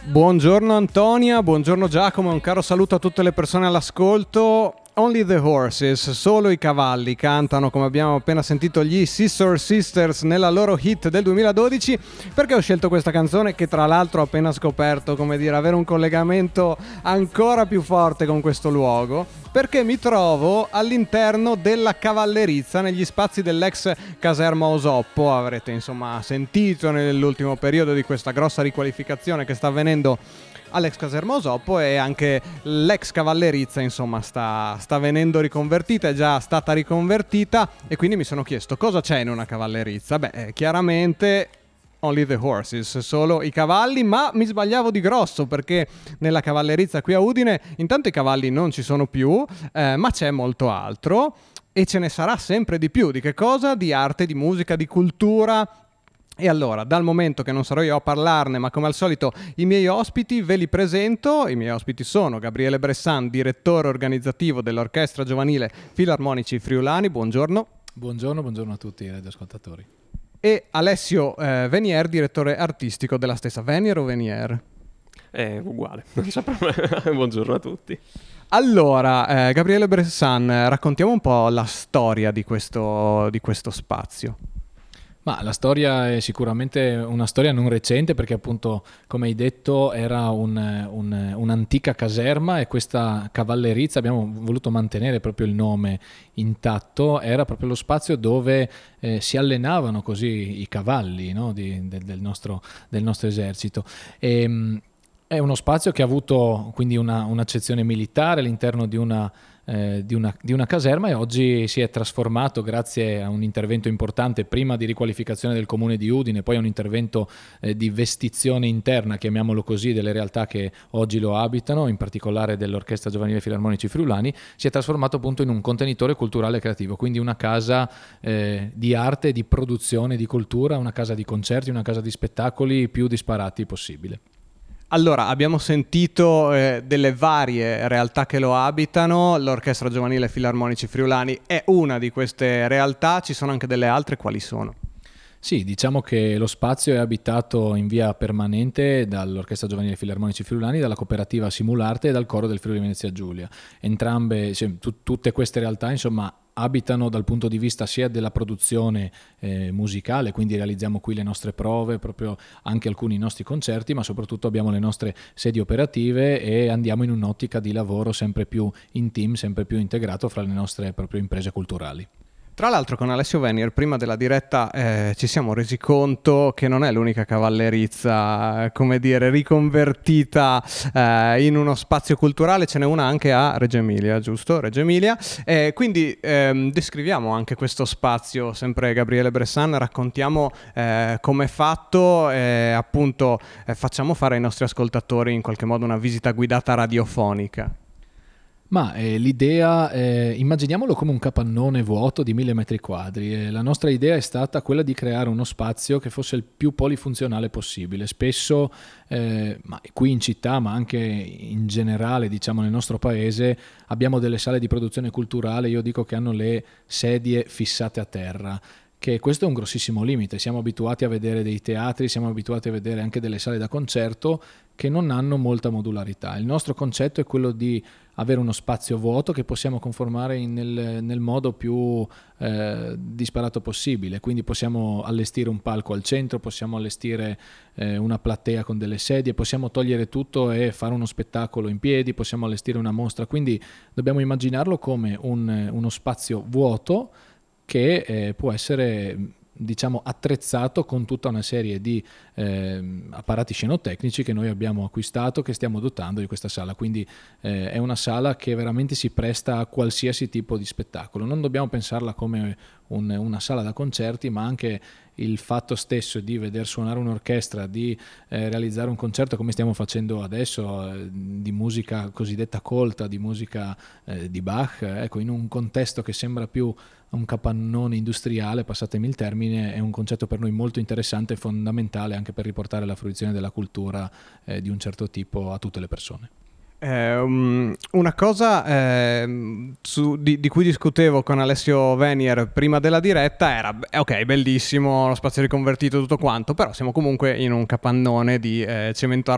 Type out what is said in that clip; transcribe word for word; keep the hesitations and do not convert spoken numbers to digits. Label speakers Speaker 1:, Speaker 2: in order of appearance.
Speaker 1: Buongiorno Antonia, buongiorno Giacomo, un caro saluto a tutte le persone all'ascolto. Only the Horses, solo i cavalli, cantano, come abbiamo appena sentito, gli Scissor Sisters nella loro hit del duemiladodici. Perché ho scelto questa canzone, che tra l'altro ho appena scoperto, come dire, avere un collegamento ancora più forte con questo luogo? Perché mi trovo all'interno della cavallerizza, negli spazi dell'ex caserma Osoppo. Avrete insomma sentito nell'ultimo periodo di questa grossa riqualificazione che sta avvenendo all'ex caserma Osoppo, e anche l'ex cavallerizza insomma sta, sta venendo riconvertita, è già stata riconvertita, e quindi mi sono chiesto cosa c'è in una cavallerizza. Beh, chiaramente only the horses, solo i cavalli, ma mi sbagliavo di grosso, perché nella cavallerizza qui a Udine intanto i cavalli non ci sono più, eh, ma c'è molto altro, e ce ne sarà sempre di più. Di che cosa? Di arte, di musica, di cultura. E allora, dal momento che non sarò io a parlarne, ma come al solito i miei ospiti, ve li presento. I miei ospiti sono Gabriele Bressan, direttore organizzativo dell'Orchestra Giovanile Filarmonici Friulani. Buongiorno.
Speaker 2: Buongiorno, buongiorno a tutti i radioascoltatori.
Speaker 1: E Alessio eh, Venier, direttore artistico della stessa. Venier o Venier?
Speaker 3: È uguale, non saprò. Buongiorno a tutti.
Speaker 1: Allora, eh, Gabriele Bressan, raccontiamo un po' la storia di questo, di questo spazio.
Speaker 2: Ma la storia è sicuramente una storia non recente, perché appunto, come hai detto, era un, un, un'antica caserma, e questa cavallerizza, abbiamo voluto mantenere proprio il nome intatto, era proprio lo spazio dove eh, si allenavano così i cavalli, no? Di, del, del, nostro, del nostro esercito. E, è uno spazio che ha avuto quindi una, un'accezione militare all'interno di una Eh, di, una, di una caserma, e oggi si è trasformato, grazie a un intervento importante, prima di riqualificazione del comune di Udine, poi a un intervento eh, di vestizione interna, chiamiamolo così, delle realtà che oggi lo abitano, in particolare dell'Orchestra Giovanile Filarmonici Friulani. Si è trasformato appunto in un contenitore culturale e creativo, quindi una casa eh, di arte, di produzione, di cultura, una casa di concerti, una casa di spettacoli più disparati possibile.
Speaker 1: Allora, abbiamo sentito eh, delle varie realtà che lo abitano. L'Orchestra Giovanile Filarmonici Friulani è una di queste realtà, ci sono anche delle altre, quali sono?
Speaker 2: Sì, diciamo che lo spazio è abitato in via permanente dall'Orchestra Giovanile Filarmonici Friulani, dalla cooperativa Simularte e dal coro del Friuli Venezia Giulia. Entrambe, cioè, t- tutte queste realtà, insomma, abitano dal punto di vista sia della produzione eh, musicale, quindi realizziamo qui le nostre prove, proprio anche alcuni nostri concerti, ma soprattutto abbiamo le nostre sedi operative e andiamo in un'ottica di lavoro sempre più in team, sempre più integrato fra le nostre proprio imprese culturali.
Speaker 1: Tra l'altro, con Alessio Venier, prima della diretta, eh, ci siamo resi conto che non è l'unica cavallerizza, eh, come dire, riconvertita eh, in uno spazio culturale. Ce n'è una anche a Reggio Emilia, giusto? Reggio Emilia. Eh, quindi ehm, descriviamo anche questo spazio, sempre Gabriele Bressan, raccontiamo eh, come è fatto, eh, appunto eh, facciamo fare ai nostri ascoltatori in qualche modo una visita guidata radiofonica.
Speaker 2: Ma eh, l'idea, eh, immaginiamolo come un capannone vuoto di mille metri quadri. Eh, la nostra idea è stata quella di creare uno spazio che fosse il più polifunzionale possibile. Spesso, eh, ma qui in città, ma anche in generale, diciamo nel nostro paese, abbiamo delle sale di produzione culturale, io dico che hanno le sedie fissate a terra, che questo è un grossissimo limite. Siamo abituati a vedere dei teatri, siamo abituati a vedere anche delle sale da concerto che non hanno molta modularità. Il nostro concetto è quello di avere uno spazio vuoto che possiamo conformare in, nel, nel modo più eh, disparato possibile, quindi possiamo allestire un palco al centro, possiamo allestire eh, una platea con delle sedie, possiamo togliere tutto e fare uno spettacolo in piedi, possiamo allestire una mostra, quindi dobbiamo immaginarlo come un, uno spazio vuoto che eh, può essere, diciamo, attrezzato con tutta una serie di eh, apparati scenotecnici che noi abbiamo acquistato, che stiamo dotando di questa sala. Quindi eh, è una sala che veramente si presta a qualsiasi tipo di spettacolo. Non dobbiamo pensarla come un, una sala da concerti, ma anche il fatto stesso di veder suonare un'orchestra, di eh, realizzare un concerto come stiamo facendo adesso, eh, di musica cosiddetta colta, di musica eh, di Bach, eh, ecco, in un contesto che sembra più un capannone industriale, passatemi il termine, è un concetto per noi molto interessante e fondamentale anche per riportare la fruizione della cultura eh, di un certo tipo a tutte le persone.
Speaker 1: Eh, um, una cosa eh, su, di, di cui discutevo con Alessio Venier prima della diretta era, ok, bellissimo, lo spazio riconvertito, tutto quanto, però siamo comunque in un capannone di eh, cemento